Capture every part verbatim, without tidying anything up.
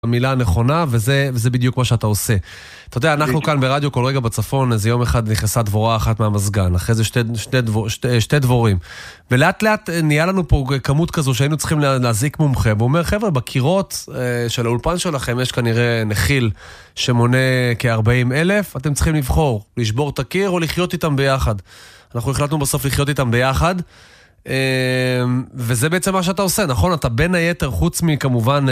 המילה הנכונה, וזה, וזה בדיוק מה שאתה עושה. אתה יודע, אנחנו כאן ברדיו כל רגע בצפון, איזה יום אחד נכנסה דבורה אחת מהמזגן, אחרי זה שתי, שתי, דבור, שתי, שתי דבורים. ולאט לאט נהיה לנו פה כמות כזו שהיינו צריכים להזיק מומחה, והוא אומר, חבר'ה, בקירות של האולפן שלכם יש כנראה נחיל שמונה כ-ארבעים אלף, אתם צריכים לבחור, לשבור את הקיר או לחיות איתם ביחד. אנחנו החלטנו בסוף לחיות איתם ביחד, וזה בעצם מה שאתה עושה, נכון? אתה בין היתר, חוץ מכמובן,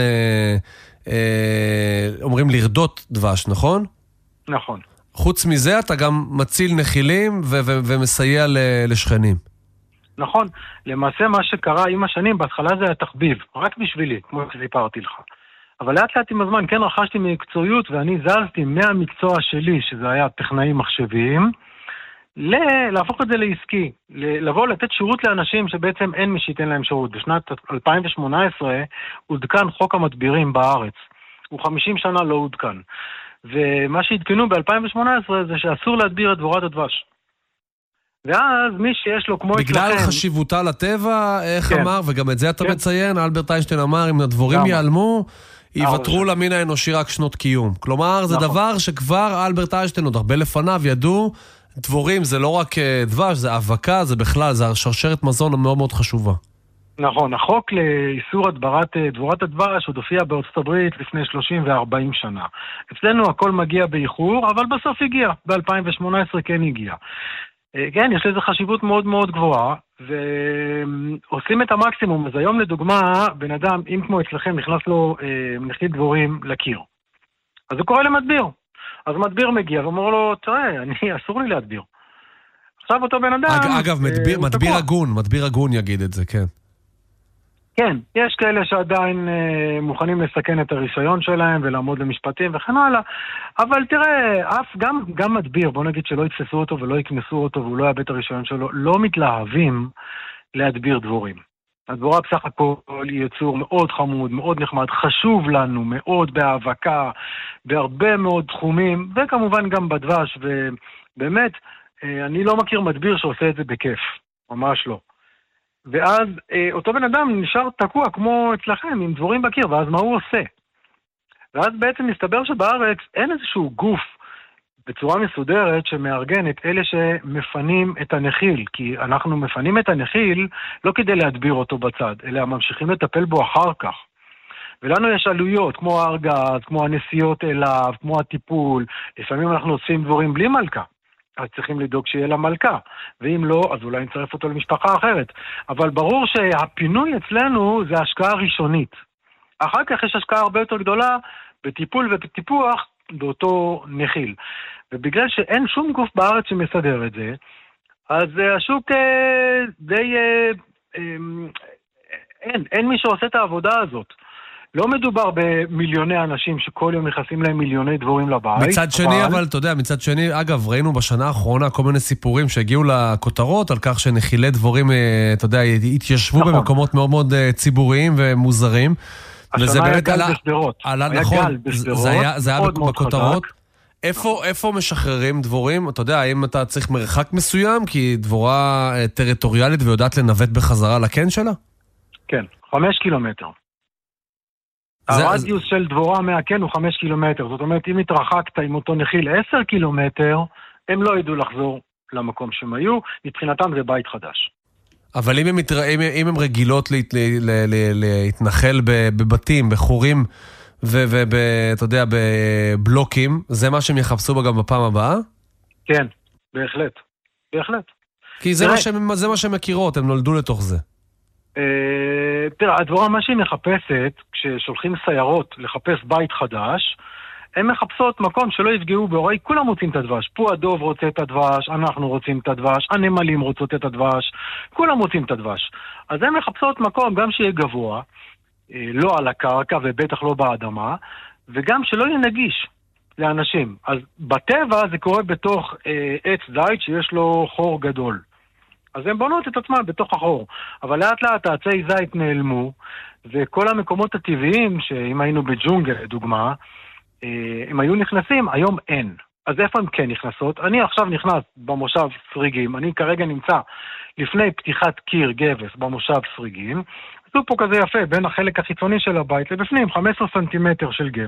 אומרים לרדות דבש, נכון? נכון. חוץ מזה אתה גם מציל נחילים ו- ו- ומסייע לשכנים. נכון. למעשה מה שקרה עם השנים, בהתחלה זה היה תחביב, רק בשבילי, כמו שסיפרתי לך. אבל לאט לאט עם הזמן כן רכשתי מקצועיות, ואני זזתי מהמקצוע שלי, שזה היה טכנאים מחשביים, להפוך את זה לעסקי, לבוא לתת שירות לאנשים שבעצם אין מי שייתן להם שירות. בשנת אלפיים שמונה עשרה עודכן חוק המדבירים בארץ. הוא חמישים שנה לא עודכן. ומה שהתקנו ב-אלפיים שמונה עשרה זה שאסור להדביר את דבורת הדבש. ואז מי שיש לו כמו בגלל אצלכם... חשיבותה לטבע, איך כן. אמר, וגם את זה אתה כן. מציין, אלברט איינשטיין אמר, אם הדבורים ייעלמו, יוותרו למין האנושי רק שנות קיום. כלומר, זה נכון. דבר שכבר אלברט איינשטיין עוד הרבה לפניו ידעו, דבורים זה לא רק דבש, זה אבקה, זה בכלל, זה שרשרת מזון מאוד מאוד חשובה. נכון, החוק לאיסור הדברת דבורת הדבש עוד הופיע בארצות הברית לפני שלושים וארבעים שנה. אצלנו הכל מגיע באיחור, אבל בסוף הגיע, ב-אלפיים שמונה עשרה כן הגיע. כן, יש לזה חשיבות מאוד מאוד גבוהה, ועושים את המקסימום. אז היום לדוגמה, בן אדם, אם כמו אצלכם נכנס לו נחיל דבורים לקיר, אז הוא קורא למדביר. אז מדביר מגיע ואומר לו, תראה, אני, אסור לי להדביר. עכשיו אותו בן אדם... אג, אגב, מדביר, מדביר הגון, מדביר הגון יגיד את זה, כן. כן, יש כאלה שעדיין אה, מוכנים לסכן את הרישיון שלהם ולעמוד למשפטים וכן הלאה, אבל תראה, אף, גם, גם מדביר, בוא נגיד שלא יתפסו אותו ולא יקנסו אותו והוא לא יאבד את הרישיון שלו, לא מתלהבים להדביר דבורים. הדבורה בסך הכל היא יצור מאוד חמוד, מאוד נחמד, חשוב לנו מאוד בהאבקה, בהרבה מאוד תחומים, וכמובן גם בדבש, ובאמת, אני לא מכיר מדביר שעושה את זה בכיף, ממש לא. ואז אותו בן אדם נשאר תקוע כמו אצלכם, עם דבורים בקיר, ואז מה הוא עושה? ואז בעצם מסתבר שבארץ אין איזשהו גוף, בצורה מסודרת שמארגן את אלה שמפנים את הנחיל, כי אנחנו מפנים את הנחיל לא כדי להדביר אותו בצד, אלא ממשיכים לטפל בו אחר כך. ולנו יש עלויות, כמו הארגז, כמו הנסיעות אליו, כמו הטיפול, לפעמים אנחנו עושים דבורים בלי מלכה, אז צריכים לדאוג שיהיה לה מלכה, ואם לא, אז אולי נצרף אותו למשפחה אחרת. אבל ברור שהפינוי אצלנו זה השקעה ראשונית. אחר כך יש השקעה הרבה יותר גדולה בטיפול ובטיפוח, באותו נחיל. ובגלל שאין שום גוף בארץ שמסדר את זה, אז השוק אה, די... אה, אה, אין, אין מי שעושה את העבודה הזאת. לא מדובר במיליוני אנשים שכל יום נכנסים להם מיליוני דבורים לבית. מצד שני, אבל, אבל אתה יודע, מצד שני, אגב, ראינו בשנה האחרונה כל מיני סיפורים שהגיעו לכותרות על כך שנחילי דבורים, אתה יודע, התיישבו נכון. במקומות מאוד מאוד ציבוריים ומוזרים. השנה היה גל בסדרות. היה גל בסדרות. זה היה, זה היה בכותרות. איפה, איפה משחררים דבורים? אתה יודע, האם אתה צריך מרחק מסוים, כי דבורה טריטוריאלית ויודעת לנווט בחזרה לקן שלה? כן, חמש קילומטר. הרדיוס של דבורה מהקן הוא חמש קילומטר. זאת אומרת, אם התרחקת עם אותו נחיל עשר קילומטר, הם לא ידעו לחזור למקום שהם היו. מבחינתם זה בית חדש. אבל אם הם, אם, אם הם רגילות להת, לה, לה, להתנחל בבתים, בחורים, ואתה יודע, בבלוקים, זה מה שהם יחפשו בה גם בפעם הבאה? כן, בהחלט. בהחלט. כי זה, מה שהם, זה מה שהם מכירות, הם נולדו לתוך זה. תראה, הדבורה, מה שהיא מחפשת, כששולחים סיירות לחפש בית חדש, הן מחפשות מקום שלא יפגעו בהורי, כולם רוצים את הדבש. פה הדוב רוצה את הדבש, אנחנו רוצים את הדבש, הנמלים רוצות את הדבש, כולם רוצים את הדבש. אז הן מחפשות מקום גם שיהיה גבוה, לא על הקרקע ובטח לא באדמה, וגם שלא יהיה נגיש לאנשים. אז בטבע זה קורה בתוך אה, עץ זית שיש לו חור גדול. אז הן בונות את עצמם בתוך החור. אבל לאט לאט העצי זית נעלמו, וכל המקומות הטבעיים, שאם היינו בג'ונגל, לדוגמה, הם היו נכנסים, היום אין. אז איפה הם כן נכנסות? אני עכשיו נכנס במושב סריגים, אני כרגע נמצא לפני פתיחת קיר גבס במושב סריגים, עשו פה כזה יפה, בין החלק החיצוני של הבית לבפנים, חמישה עשר סנטימטר של גב.